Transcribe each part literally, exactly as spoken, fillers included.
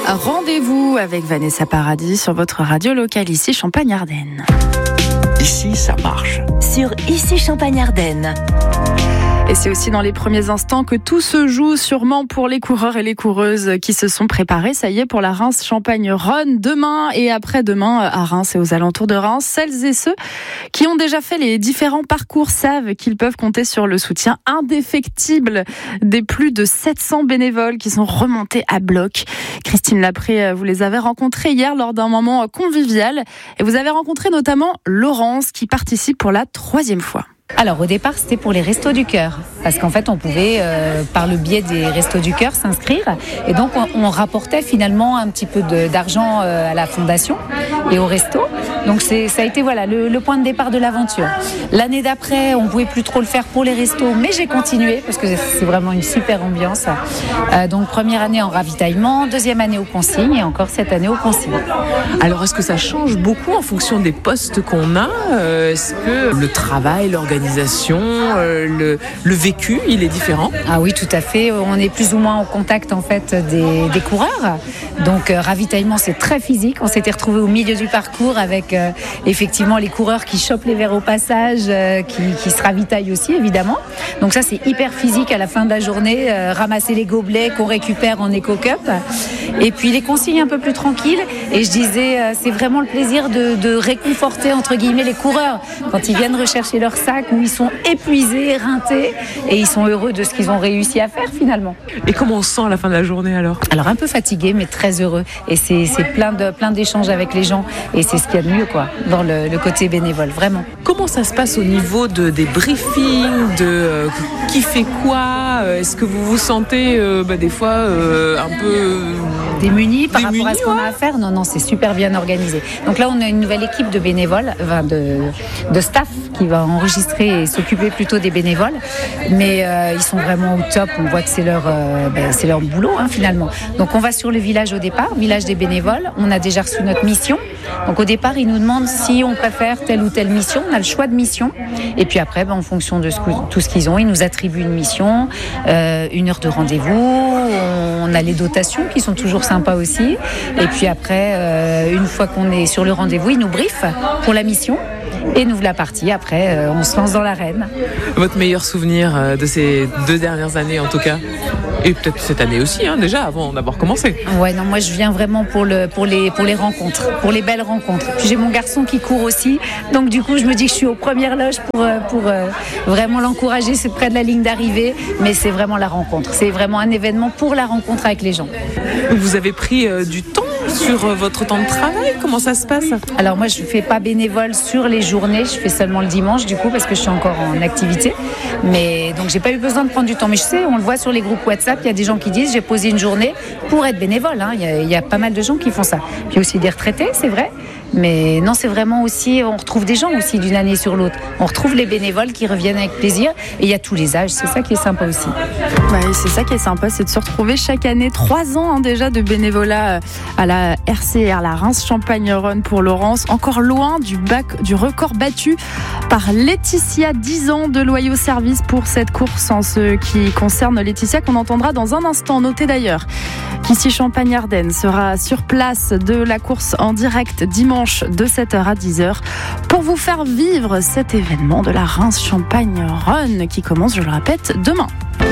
Rendez-vous avec Vanessa Paradis sur votre radio locale ici Champagne-Ardenne. Ici, ça marche. Sur Ici Champagne-Ardenne. Et c'est aussi dans les premiers instants que tout se joue, sûrement pour les coureurs et les coureuses qui se sont préparés. Ça y est, pour la Reims Champagne Run, demain et après-demain à Reims et aux alentours de Reims. Celles et ceux qui ont déjà fait les différents parcours savent qu'ils peuvent compter sur le soutien indéfectible des plus de sept cents bénévoles qui sont remontés à bloc. Christine Lapré, vous les avez rencontrés hier lors d'un moment convivial. Et vous avez rencontré notamment Laurence qui participe pour la troisième fois. Alors au départ c'était pour les Restos du Cœur parce qu'en fait on pouvait euh, par le biais des Restos du Cœur s'inscrire et donc on, on rapportait finalement un petit peu de, d'argent euh, à la fondation et au resto. Donc c'est, ça a été voilà le, le point de départ de l'aventure. L'année d'après on pouvait plus trop le faire pour les restos mais j'ai continué parce que c'est vraiment une super ambiance. Euh, donc première année en ravitaillement, deuxième année aux consignes et encore cette année aux consignes. Alors est-ce que ça change beaucoup en fonction des postes qu'on a ? euh, Est-ce que le travail, l'organisation L'organisation, euh, le, le vécu, il est différent ? Ah oui, tout à fait. On est plus ou moins en contact en fait des, des coureurs. Donc euh, ravitaillement, c'est très physique. On s'était retrouvés au milieu du parcours avec euh, effectivement les coureurs qui chopent les verres au passage, euh, qui, qui se ravitaillent aussi évidemment. Donc ça, c'est hyper physique à la fin de la journée. Euh, ramasser les gobelets qu'on récupère en éco-cup. Et puis les consignes un peu plus tranquilles. Et je disais, euh, c'est vraiment le plaisir de, de réconforter entre guillemets les coureurs quand ils viennent rechercher leur sac, où ils sont épuisés, éreintés et ils sont heureux de ce qu'ils ont réussi à faire finalement. Et comment on se sent à la fin de la journée alors ? Alors un peu fatigué mais très heureux et c'est, c'est plein, de, plein d'échanges avec les gens et c'est ce qu'il y a de mieux quoi, dans le, le côté bénévole, vraiment. Comment ça se passe au niveau de, des briefings, de euh, qui fait quoi ? Est-ce que vous vous sentez euh, bah, des fois euh, un peu... Euh, démunis par démunis, rapport à ce qu'on ouais. a à faire ? Non, non, c'est super bien organisé. Donc là, on a une nouvelle équipe de bénévoles, enfin de, de staff qui va enregistrer et s'occuper plutôt des bénévoles. Mais euh, ils sont vraiment au top. On voit que c'est leur, euh, ben, c'est leur boulot hein, finalement. Donc on va sur le village au départ, village des bénévoles. On a déjà reçu notre mission. Donc au départ, ils nous demandent si on préfère telle ou telle mission. On a le choix de mission. Et puis après, ben, en fonction de ce que, tout ce qu'ils ont, ils nous attribuent une mission, euh, une heure de rendez-vous. On a les dotations qui sont toujours sympas aussi. Et puis après, euh, une fois qu'on est sur le rendez-vous, ils nous briefent pour la mission. Et nous voilà partis. Après, euh, on se lance dans l'arène. Votre meilleur souvenir euh, de ces deux dernières années en tout cas ? Et peut-être cette année aussi, hein, déjà, avant d'avoir commencé. Ouais, non, moi je viens vraiment pour, le, pour, les, pour les rencontres, pour les belles rencontres. Puis j'ai mon garçon qui court aussi, donc du coup je me dis que je suis aux premières loges pour, pour euh, vraiment l'encourager, c'est près de la ligne d'arrivée, mais c'est vraiment la rencontre. C'est vraiment un événement pour la rencontre avec les gens. Vous avez pris euh, du temps sur euh, votre temps de travail ? Comment ça se passe ? Alors moi je ne fais pas bénévole sur les journées, je fais seulement le dimanche du coup parce que je suis encore en activité. Mais donc j'ai pas eu besoin de prendre du temps. Mais je sais, on le voit sur les groupes WhatsApp, il y a des gens qui disent j'ai posé une journée pour être bénévole. Hein. Il y a, il y a pas mal de gens qui font ça. Puis aussi des retraités, c'est vrai. Mais non, c'est vraiment aussi, on retrouve des gens aussi d'une année sur l'autre. On retrouve les bénévoles qui reviennent avec plaisir. Et il y a tous les âges, c'est ça qui est sympa aussi. Ouais, c'est ça qui est sympa, c'est de se retrouver chaque année. Trois ans hein, déjà de bénévolat à la R C R, la Reims Champagne Run pour Laurence. Encore loin du, bac, du record battu par Laetitia. dix ans de loyaux services pour cette course en ce qui concerne Laetitia qu'on entendra dans un instant. Notez d'ailleurs qu'ici Champagne-Ardenne sera sur place de la course en direct dimanche de sept heures à dix heures pour vous faire vivre cet événement de la Reims Champagne Run qui commence, je le répète, demain.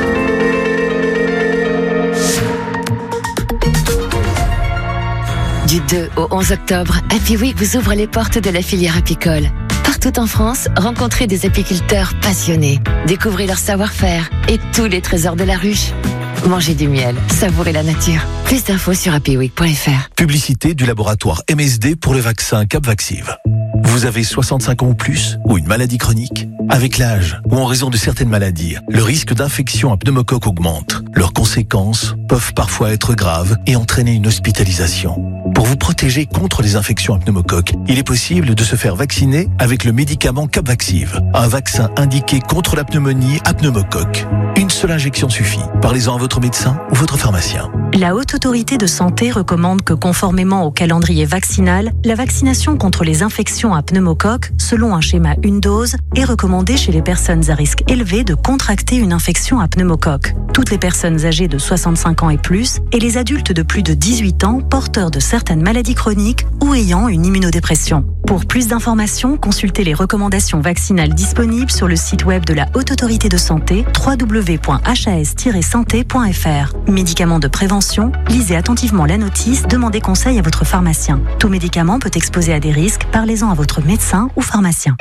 Du deux au onze octobre, Happy Week vous ouvre les portes de la filière apicole. Partout en France, rencontrez des apiculteurs passionnés. Découvrez leur savoir-faire et tous les trésors de la ruche. Mangez du miel, savourez la nature. Plus d'infos sur happy week point f r. Publicité du laboratoire M S D pour le vaccin Capvaxive. Vous avez soixante-cinq ans ou plus ou une maladie chronique ? Avec l'âge ou en raison de certaines maladies, le risque d'infection à pneumocoque augmente. Leurs conséquences peuvent parfois être graves et entraîner une hospitalisation. Pour vous protéger contre les infections à pneumocoque, il est possible de se faire vacciner avec le médicament Capvaxive, un vaccin indiqué contre la pneumonie à pneumocoque. Une seule injection suffit. Parlez-en à votre médecin ou votre pharmacien. La Haute Autorité de Santé recommande que, conformément au calendrier vaccinal, la vaccination contre les infections à pneumocoque, selon un schéma une dose, est recommandée chez les personnes à risque élevé de contracter une infection à pneumocoque. Toutes les personnes âgées de soixante-cinq ans et plus et les adultes de plus de dix-huit ans porteurs de certaines maladies chroniques ou ayant une immunodépression. Pour plus d'informations, consultez les recommandations vaccinales disponibles sur le site web de la Haute Autorité de Santé w w w point h a s tiret santé point f r. Médicaments de prévention, lisez attentivement la notice, demandez conseil à votre pharmacien. Tout médicament peut exposer à des risques, parlez-en à votre médecin ou pharmacien.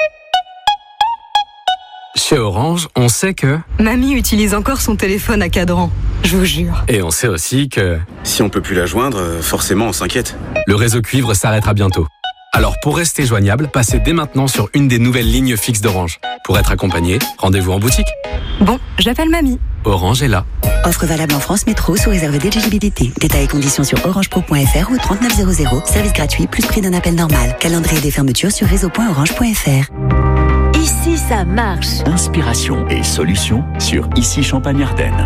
Chez Orange, on sait que... Mamie utilise encore son téléphone à cadran, je vous jure. Et on sait aussi que... Si on peut plus la joindre, forcément on s'inquiète. Le réseau cuivre s'arrêtera bientôt. Alors pour rester joignable, passez dès maintenant sur une des nouvelles lignes fixes d'Orange. Pour être accompagné, rendez-vous en boutique. Bon, j'appelle Mamie. Orange est là. Offre valable en France Métro sous réserve d'éligibilité. Détails et conditions sur orangepro point f r ou trente-neuf zéro zéro. Service gratuit plus prix d'un appel normal. Calendrier des fermetures sur réseau point orange point f r. Ici ça marche. Inspiration et solutions sur Ici Champagne-Ardenne.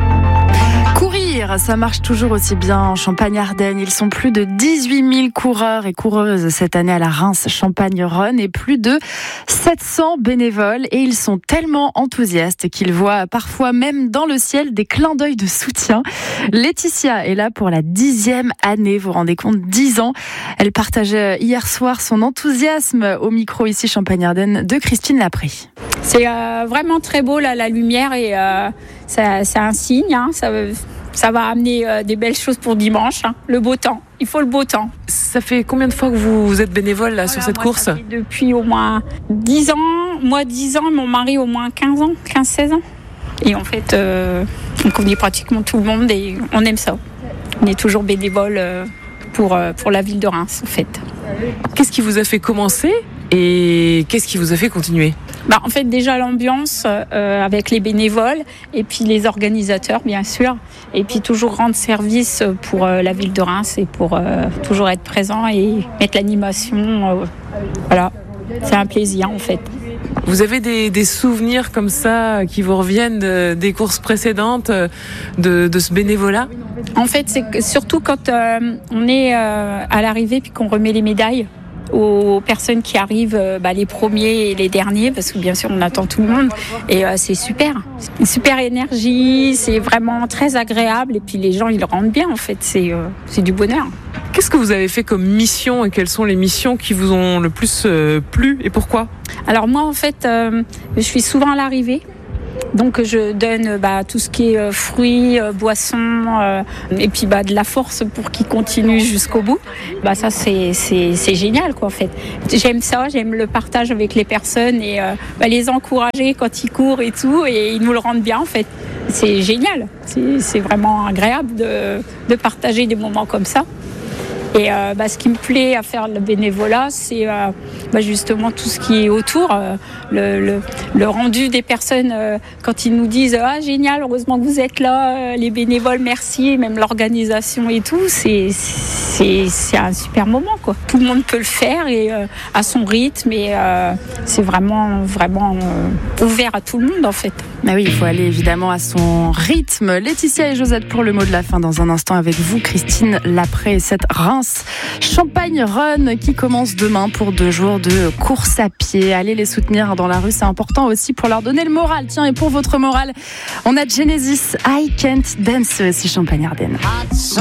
Courir, ça marche toujours aussi bien en Champagne-Ardenne. Ils sont plus de dix-huit mille coureurs et coureuses cette année à la Reims Champagne-Rhône et plus de sept cents bénévoles. Et ils sont tellement enthousiastes qu'ils voient parfois même dans le ciel des clins d'œil de soutien. Laetitia est là pour la dixième année. Vous vous rendez compte, dix ans. Elle partageait hier soir son enthousiasme au micro ici Champagne-Ardenne de Christine Lapré. C'est euh, vraiment très beau là, la lumière et euh, ça, c'est un signe. Hein, ça, ça va amener euh, des belles choses pour dimanche. Hein, le beau temps. Il faut le beau temps. Ça fait combien de fois que vous êtes bénévole là, voilà, sur cette moi, course ? Ça fait depuis au moins dix ans. Moi dix ans, mon mari au moins quinze ans, quinze seize ans. Et en fait, euh, on connaît pratiquement tout le monde et on aime ça. On est toujours bénévole euh, pour, euh, pour la ville de Reims en fait. Qu'est-ce qui vous a fait commencer et qu'est-ce qui vous a fait continuer ? Bah, en fait, déjà l'ambiance euh, avec les bénévoles et puis les organisateurs, bien sûr. Et puis toujours rendre service pour euh, la ville de Reims et pour euh, toujours être présent et mettre l'animation. Euh, voilà, c'est un plaisir en fait. Vous avez des, des souvenirs comme ça qui vous reviennent de, des courses précédentes, de, de ce bénévolat ? En fait, c'est que, surtout quand euh, on est euh, à l'arrivée puis qu'on remet les médailles aux personnes qui arrivent, bah, les premiers et les derniers, parce que bien sûr on attend tout le monde et euh, c'est super, une super énergie, c'est vraiment très agréable et puis les gens ils le rendent bien en fait, c'est, euh, c'est du bonheur. Qu'est-ce que vous avez fait comme mission et quelles sont les missions qui vous ont le plus euh, plu et pourquoi ? Alors moi en fait, euh, je suis souvent à l'arrivée. Donc je donne bah, tout ce qui est euh, fruits, euh, boissons euh, et puis bah, de la force pour qu'ils continuent jusqu'au bout. Bah, ça c'est, c'est, c'est génial quoi en fait. J'aime ça, j'aime le partage avec les personnes et euh, bah, les encourager quand ils courent et tout et ils nous le rendent bien en fait. C'est génial, c'est, c'est vraiment agréable de, de partager des moments comme ça. Et euh, bah, ce qui me plaît à faire le bénévolat, c'est euh, bah, justement tout ce qui est autour, euh, le, le, le rendu des personnes euh, quand ils nous disent « Ah génial, heureusement que vous êtes là, euh, les bénévoles, merci », même l'organisation et tout, c'est, c'est, c'est un super moment quoi. Tout le monde peut le faire et euh, à son rythme et euh, c'est vraiment, vraiment euh, ouvert à tout le monde en fait. Ah oui, il faut aller évidemment à son rythme. Laetitia et Josette pour le mot de la fin dans un instant avec vous, Christine Lapré, et cette Reims Champagne-Rhône qui commence demain pour deux jours de course à pied. Allez les soutenir dans la rue, c'est important aussi pour leur donner le moral. Tiens, et pour votre moral, on a Genesis, I Can't Dance, ici Champagne-Ardenne.